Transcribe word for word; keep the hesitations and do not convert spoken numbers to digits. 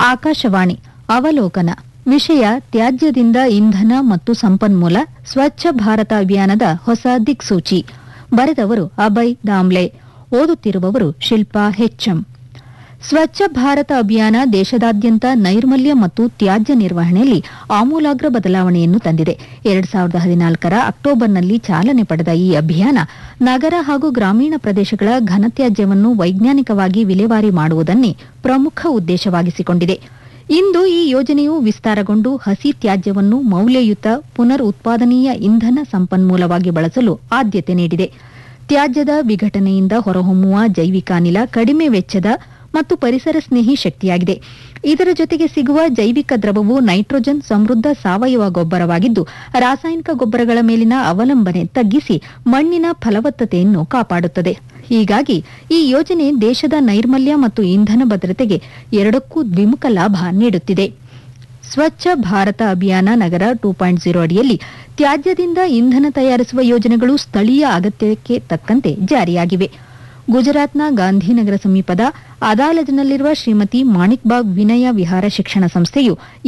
ಆಕಾಶವಾಣಿ ಅವಲೋಕನ ವಿಷಯ ತ್ಯಾಜ್ಯದಿಂದ ಇಂಧನ ಮತ್ತು ಸಂಪನ್ಮೂಲ ಸ್ವಚ್ಛ ಭಾರತ ಅಭಿಯಾನದ ಹೊಸ ದಿಕ್ಸೂಚಿ. ಬರೆದವರು ಅಭಯ್ ದಾಮ್ಲೆ. ಓದುತ್ತಿರುವವರು ಶಿಲ್ಪಾ ಹೆಚ್ಎಂ. ಸ್ವಚ್ಛ ಭಾರತ ಅಭಿಯಾನ ದೇಶದಾದ್ಯಂತ ನೈರ್ಮಲ್ಯ ಮತ್ತು ತ್ಯಾಜ್ಯ ನಿರ್ವಹಣೆಯಲ್ಲಿ ಆಮೂಲಾಗ್ರ ಬದಲಾವಣೆಯನ್ನು ತಂದಿದೆ. ಎರಡ್ ಸಾವಿರದ ಹದಿನಾಲ್ಕರ ಅಕ್ಟೋಬರ್ನಲ್ಲಿ ಚಾಲನೆ ಪಡೆದ ಈ ಅಭಿಯಾನ ನಗರ ಹಾಗೂ ಗ್ರಾಮೀಣ ಪ್ರದೇಶಗಳ ಘನತ್ಯಾಜ್ಯವನ್ನು ವೈಜ್ಞಾನಿಕವಾಗಿ ವಿಲೇವಾರಿ ಮಾಡುವುದನ್ನೇ ಪ್ರಮುಖ ಉದ್ದೇಶವಾಗಿಸಿಕೊಂಡಿದೆ. ಇಂದು ಈ ಯೋಜನೆಯು ವಿಸ್ತಾರಗೊಂಡು ಹಸಿ ತ್ಯಾಜ್ಯವನ್ನು ಮೌಲ್ಯಯುತ ಪುನರ್ ಉತ್ಪಾದನೀಯ ಇಂಧನ ಸಂಪನ್ಮೂಲವಾಗಿ ಬಳಸಲು ಆದ್ಯತೆ ನೀಡಿದೆ. ತ್ಯಾಜ್ಯದ ವಿಘಟನೆಯಿಂದ ಹೊರಹೊಮ್ಮುವ ಜೈವಿಕ ಅನಿಲ ಕಡಿಮೆ ವೆಚ್ಚದ ಮತ್ತು ಪರಿಸರ ಸ್ನೇಹಿ ಶಕ್ತಿಯಾಗಿದೆ. ಇದರ ಜೊತೆಗೆ ಸಿಗುವ ಜೈವಿಕ ದ್ರವವು ನೈಟ್ರೋಜನ್ ಸಮೃದ್ಧ ಸಾವಯವ ಗೊಬ್ಬರವಾಗಿದ್ದು, ರಾಸಾಯನಿಕ ಗೊಬ್ಬರಗಳ ಮೇಲಿನ ಅವಲಂಬನೆ ತಗ್ಗಿಸಿ ಮಣ್ಣಿನ ಫಲವತ್ತತೆಯನ್ನು ಕಾಪಾಡುತ್ತದೆ. ಹೀಗಾಗಿ ಈ ಯೋಜನೆ ದೇಶದ ನೈರ್ಮಲ್ಯ ಮತ್ತು ಇಂಧನ ಭದ್ರತೆಗೆ ಎರಡಕ್ಕೂ ದ್ವಿಮುಖ ಲಾಭ ನೀಡುತ್ತಿದೆ. ಸ್ವಚ್ಛ ಭಾರತ ಅಭಿಯಾನ ನಗರ ಟೂ ಪಾಯಿಂಟ್ ಝೀರೋ ಅಡಿಯಲ್ಲಿ ತ್ಯಾಜ್ಯದಿಂದ ಇಂಧನ ತಯಾರಿಸುವ ಯೋಜನೆಗಳು ಸ್ಥಳೀಯ ಅಗತ್ಯಕ್ಕೆ ತಕ್ಕಂತೆ ಜಾರಿಯಾಗಿವೆ. ಗುಜರಾತ್ನ ಗಾಂಧಿನಗರ ಸಮೀಪದ ಅದಾಲಜ್ನಲ್ಲಿರುವ ಶ್ರೀಮತಿ ಮಾಣಿಕ್ಬಾಗ್ ವಿನಯ ವಿಹಾರ ಶಿಕ್ಷಣ ಸಂಸ್ಥೆಯು